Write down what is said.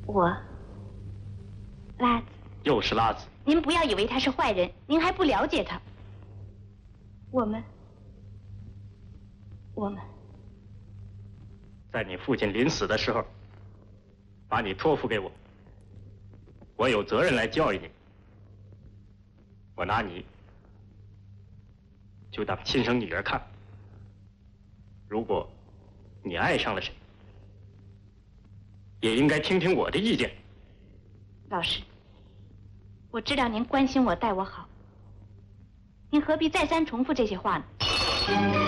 我，拉子。 又是拉子。 您不要以为他是坏人，您还不了解他。我们， 在你父亲临死的时候，把你托付给我，我有责任来教育你。我拿你就当亲生女儿看。如果你爱上了谁，也应该听听我的意见。 老师，我知道您关心我，待我好，您何必再三重复这些话呢？